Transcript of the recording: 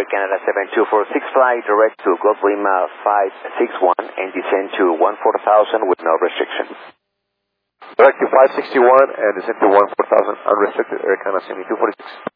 Air Canada 7246, fly direct to Golf Lima 561 and descend to 14,000 with no restriction. Direct to 561 and descend to 14,000 unrestricted, Air Canada 7246.